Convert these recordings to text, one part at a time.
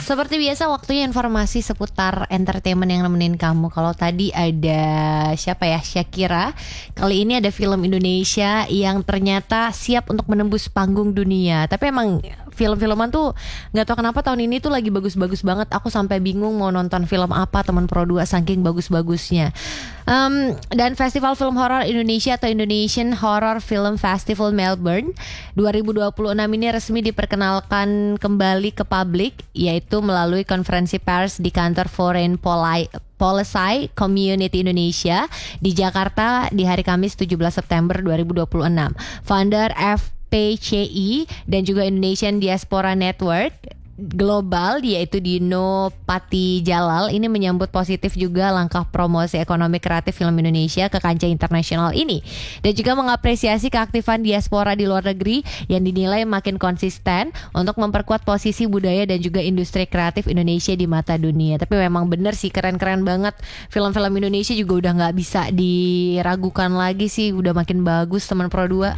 Seperti biasa waktunya informasi seputar entertainment yang nemenin kamu. Kalau tadi ada siapa ya, Shakira. Kali ini ada film Indonesia yang ternyata siap untuk menembus panggung dunia. Tapi emang film-filman tuh gak tahu kenapa tahun ini tuh lagi bagus-bagus banget. Aku sampai bingung mau nonton film apa teman Pro 2 saking bagus-bagusnya. Dan Festival Film Horor Indonesia atau Indonesian Horror Film Festival Melbourne 2026 ini resmi diperkenalkan kembali ke publik, yaitu melalui konferensi pers di kantor Foreign Policy Community Indonesia di Jakarta di hari Kamis 17 September 2026. Founder FPCI dan juga Indonesian Diaspora Network Global yaitu Dino Patijalal ini menyambut positif juga langkah promosi ekonomi kreatif film Indonesia ke kancah internasional ini, dan juga mengapresiasi keaktifan diaspora di luar negeri yang dinilai makin konsisten untuk memperkuat posisi budaya dan juga industri kreatif Indonesia di mata dunia. Tapi memang bener sih, keren-keren banget. Film-film Indonesia juga udah gak bisa diragukan lagi sih, udah makin bagus teman Pro 2.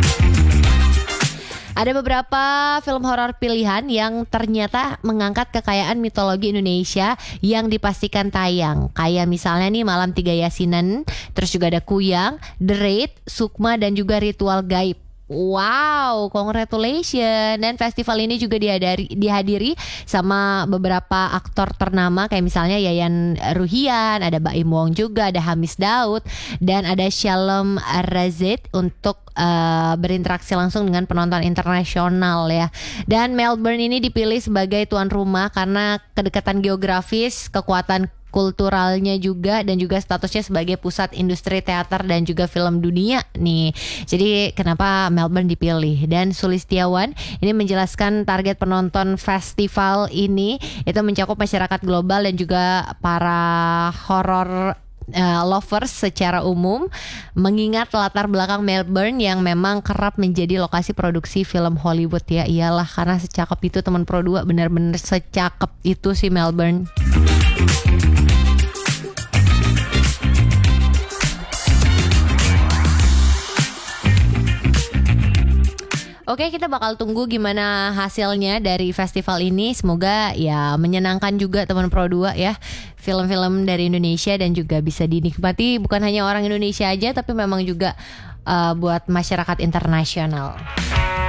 Ada beberapa film horor pilihan yang ternyata mengangkat kekayaan mitologi Indonesia yang dipastikan tayang. Kayak misalnya nih Malam Tiga Yasinan, terus juga ada Kuyang, The Raid, Sukma, dan juga Ritual Gaib. Wow, congratulations. Dan festival ini juga dihadiri sama beberapa aktor ternama kayak misalnya Yayan Ruhian, ada Baim Wong juga, ada Hamis Daud, dan ada Shalom Razid untuk berinteraksi langsung dengan penonton internasional ya. Dan Melbourne ini dipilih sebagai tuan rumah karena kedekatan geografis, kekuatan kulturalnya juga, dan juga statusnya sebagai pusat industri teater dan juga film dunia nih. Jadi kenapa Melbourne dipilih? Dan Sulistiawan ini menjelaskan target penonton festival ini itu mencakup masyarakat global dan juga para horor lovers secara umum, mengingat latar belakang Melbourne yang memang kerap menjadi lokasi produksi film Hollywood ya. Iyalah, karena secakep itu teman Pro 2, benar-benar secakep itu si Melbourne. Oke, kita bakal tunggu gimana hasilnya dari festival ini. Semoga ya menyenangkan juga teman Pro 2 ya. Film-film dari Indonesia dan juga bisa dinikmati bukan hanya orang Indonesia aja, tapi memang juga buat masyarakat internasional.